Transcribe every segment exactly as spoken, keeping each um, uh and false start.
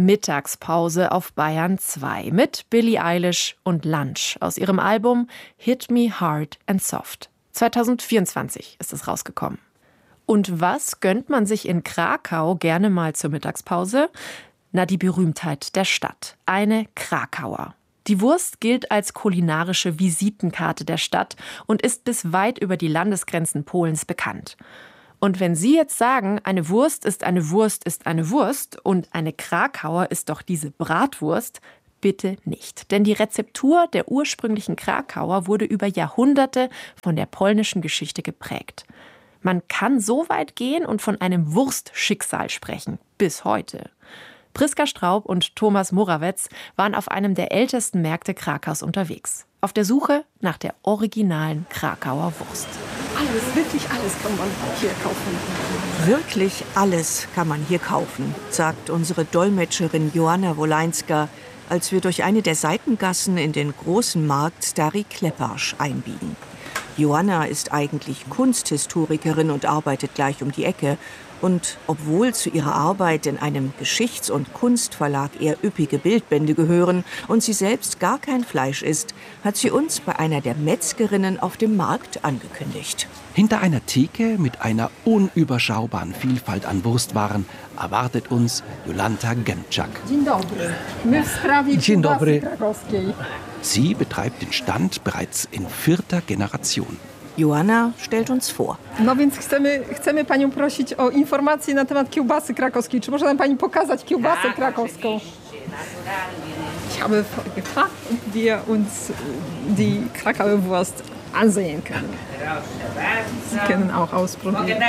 Mittagspause auf Bayern zwei mit Billie Eilish und Lunch aus ihrem Album Hit Me Hard and Soft. zwanzig vierundzwanzig ist es rausgekommen. Und was gönnt man sich in Krakau gerne mal zur Mittagspause? Na, die Berühmtheit der Stadt. Eine Krakauer. Die Wurst gilt als kulinarische Visitenkarte der Stadt und ist bis weit über die Landesgrenzen Polens bekannt. Und wenn Sie jetzt sagen, eine Wurst ist eine Wurst ist eine Wurst und eine Krakauer ist doch diese Bratwurst, bitte nicht. Denn die Rezeptur der ursprünglichen Krakauer wurde über Jahrhunderte von der polnischen Geschichte geprägt. Man kann so weit gehen und von einem Wurstschicksal sprechen, bis heute. Priska Straub und Thomas Morawetz waren auf einem der ältesten Märkte Krakaus unterwegs. Auf der Suche nach der originalen Krakauer Wurst. Alles, wirklich alles kann man hier kaufen. Wirklich alles kann man hier kaufen, sagt unsere Dolmetscherin Joanna Woleńska, als wir durch eine der Seitengassen in den großen Markt Stary Kleparz einbiegen. Joanna ist eigentlich Kunsthistorikerin und arbeitet gleich um die Ecke. Und obwohl zu ihrer Arbeit in einem Geschichts- und Kunstverlag eher üppige Bildbände gehören und sie selbst gar kein Fleisch isst, hat sie uns bei einer der Metzgerinnen auf dem Markt angekündigt. Hinter einer Theke mit einer unüberschaubaren Vielfalt an Wurstwaren erwartet uns Jolanta Gemczak. Dzień dobry. My w sprawie Dzień dobry. kiełbasy krakowskiej. Sie betreibt den Stand bereits in vierter Generation. Joanna stellt uns vor. No więc chcemy, chcemy panią prosić o informacje na temat kiełbasy krakowskiej. Czy może nam pani pokazać kiełbasę krakowską? Ich habe gefragt, ob wir uns die Krakauer Wurst ansehen können. Sie können auch ausprobieren.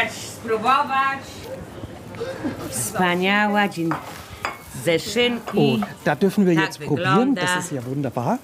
Wspaniała dzień. Ze szynki. Oh, da dürfen wir jetzt Tak probieren. wygląda. Das ist ja wunderbar.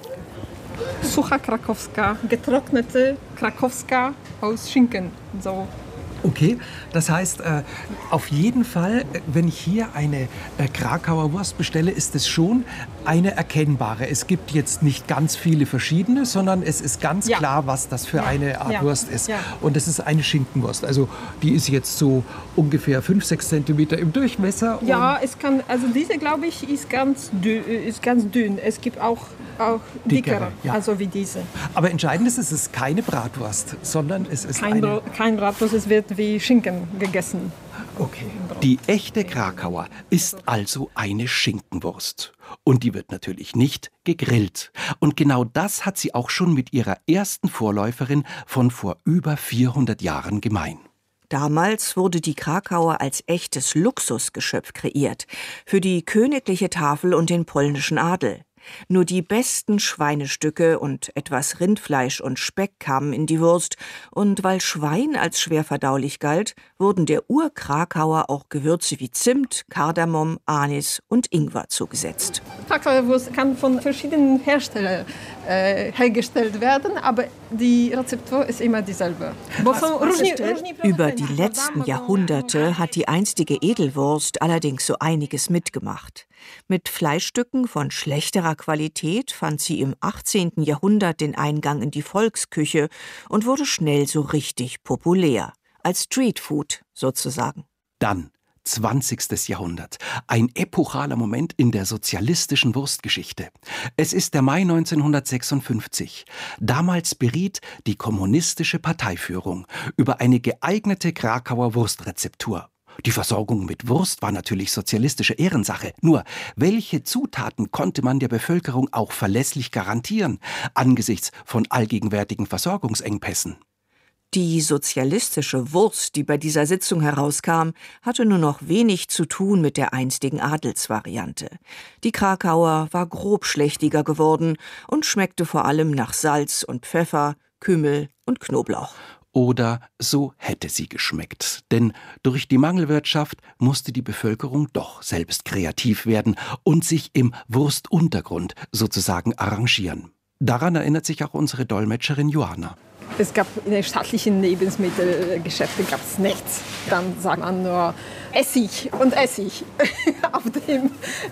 Sucha krakowska, getrocknete krakowska aus Schinken. So. Okay, das heißt, äh, auf jeden Fall, äh, wenn ich hier eine äh, Krakauer Wurst bestelle, ist es schon eine erkennbare. Es gibt jetzt nicht ganz viele verschiedene, sondern es ist ganz Ja. klar, was das für Ja. eine Art Ja. Wurst ist. Ja. Und es ist eine Schinkenwurst. Also die ist jetzt so ungefähr fünf, sechs Zentimeter im Durchmesser. Ja, es kann, also diese glaube ich ist ganz dünn, ist ganz dünn. Es gibt auch, auch dickere, Dickere, ja. also wie diese. Aber entscheidend ist, es ist keine Bratwurst, sondern es ist Kein, eine... Bra kein Bratwurst, es wird wie Schinken gegessen. Okay. Die echte Krakauer ist also eine Schinkenwurst. Und die wird natürlich nicht gegrillt. Und genau das hat sie auch schon mit ihrer ersten Vorläuferin von vor über vierhundert Jahren gemein. Damals wurde die Krakauer als echtes Luxusgeschöpf kreiert. Für die königliche Tafel und den polnischen Adel. Nur die besten Schweinestücke und etwas Rindfleisch und Speck kamen in die Wurst. Und weil Schwein als schwerverdaulich galt, wurden der Ur-Krakauer auch Gewürze wie Zimt, Kardamom, Anis und Ingwer zugesetzt. Krakauer Wurst kann von verschiedenen Herstellern äh, hergestellt werden, aber die Rezeptur ist immer dieselbe. Bo są różni, różni Über die producenci. letzten Jahrhunderte hat die einstige Edelwurst allerdings so einiges mitgemacht. Mit Fleischstücken von schlechterer Qualität fand sie im achtzehnten Jahrhundert den Eingang in die Volksküche und wurde schnell so richtig populär. Als Streetfood sozusagen. Dann zwanzigstes Jahrhundert. Ein epochaler Moment in der sozialistischen Wurstgeschichte. Es ist der Mai neunzehnhundertsechsundfünfzig. Damals beriet die kommunistische Parteiführung über eine geeignete Krakauer Wurstrezeptur. Die Versorgung mit Wurst war natürlich sozialistische Ehrensache. Nur, welche Zutaten konnte man der Bevölkerung auch verlässlich garantieren, angesichts von allgegenwärtigen Versorgungsengpässen? Die sozialistische Wurst, die bei dieser Sitzung herauskam, hatte nur noch wenig zu tun mit der einstigen Adelsvariante. Die Krakauer war grobschlächtiger geworden und schmeckte vor allem nach Salz und Pfeffer, Kümmel und Knoblauch. Oder so hätte sie geschmeckt. Denn durch die Mangelwirtschaft musste die Bevölkerung doch selbst kreativ werden und sich im Wurstuntergrund sozusagen arrangieren. Daran erinnert sich auch unsere Dolmetscherin Joanna. Es gab in den staatlichen Lebensmittelgeschäften gab es nichts. Dann sagt man nur Essig und Essig auf dem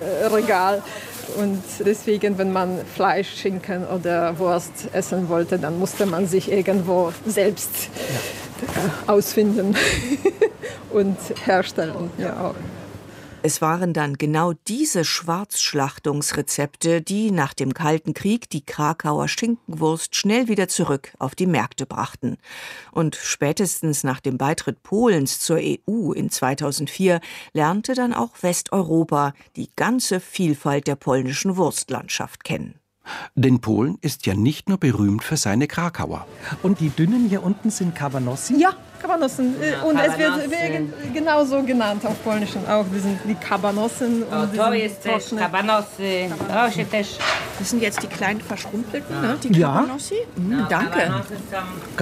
Regal. Und deswegen, wenn man Fleisch, Schinken oder Wurst essen wollte, dann musste man sich irgendwo selbst ja. ausfinden und herstellen. Ja, auch. Es waren dann genau diese Schwarzschlachtungsrezepte, die nach dem Kalten Krieg die Krakauer Schinkenwurst schnell wieder zurück auf die Märkte brachten. Und spätestens nach dem Beitritt Polens zur E U in zweitausendvier lernte dann auch Westeuropa die ganze Vielfalt der polnischen Wurstlandschaft kennen. Denn Polen ist ja nicht nur berühmt für seine Krakauer. Und die dünnen hier unten sind Kabanossi? Ja, Kabanossen. Ja, Und es wird Kabanossen. genauso genannt auf Polnischen auch. Wir sind die Kabanossen. O, Und die to sind jest też trockene. kabanosy. To się też... Das sind jetzt die kleinen verschrumpelten, ne? die Ja. Kabanossi? Mhm, danke. Kabanosy są